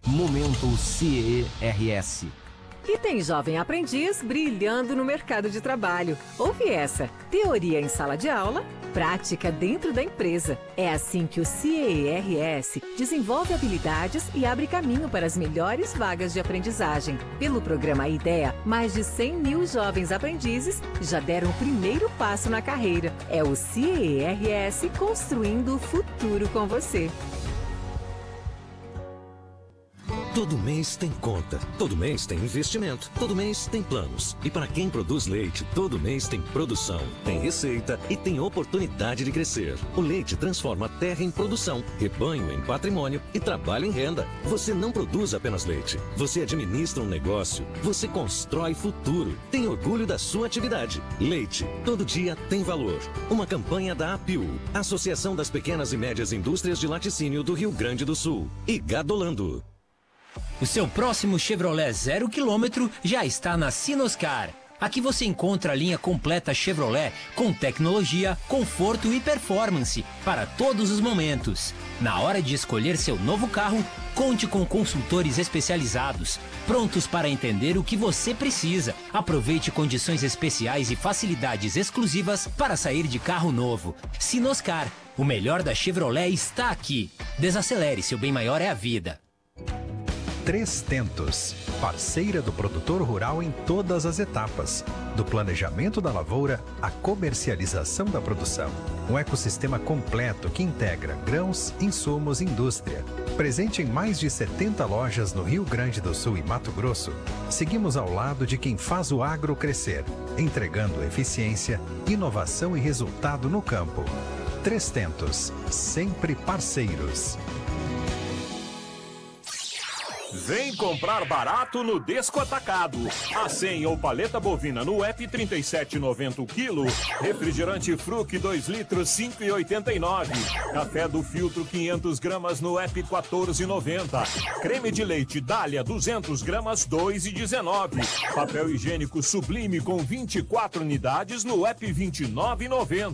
Momento CERS. E tem jovem aprendiz brilhando no mercado de trabalho. Ouve essa: teoria em sala de aula, prática dentro da empresa. É assim que o CERS desenvolve habilidades e abre caminho para as melhores vagas de aprendizagem. Pelo programa IDEA, mais de 100 mil jovens aprendizes já deram o primeiro passo na carreira. É o CERS construindo o futuro com você. Todo mês tem conta, todo mês tem investimento, todo mês tem planos. E para quem produz leite, todo mês tem produção, tem receita e tem oportunidade de crescer. O leite transforma a terra em produção, rebanho em patrimônio e trabalho em renda. Você não produz apenas leite, você administra um negócio, você constrói futuro. Tem orgulho da sua atividade. Leite, todo dia tem valor. Uma campanha da APIU, Associação das Pequenas e Médias Indústrias de Laticínio do Rio Grande do Sul. E Gadolando. O seu próximo Chevrolet 0 km já está na Sinoscar. Aqui você encontra a linha completa Chevrolet com tecnologia, conforto e performance para todos os momentos. Na hora de escolher seu novo carro, conte com consultores especializados, prontos para entender o que você precisa. Aproveite condições especiais e facilidades exclusivas para sair de carro novo. Sinoscar, o melhor da Chevrolet está aqui. Desacelere, seu bem maior é a vida. Três Tentos, parceira do produtor rural em todas as etapas, do planejamento da lavoura à comercialização da produção. Um ecossistema completo que integra grãos, insumos e indústria. Presente em mais de 70 lojas no Rio Grande do Sul e Mato Grosso, seguimos ao lado de quem faz o agro crescer, entregando eficiência, inovação e resultado no campo. Três Tentos, sempre parceiros. Vem comprar barato no Desco Atacado. A 100 ou paleta bovina no app 37,90 o quilo. Refrigerante Fruc 2 litros 5,89. Café do filtro 500 gramas no app 14,90. Creme de leite Dália 200 gramas 2,19. Papel higiênico Sublime com 24 unidades no app 29,90.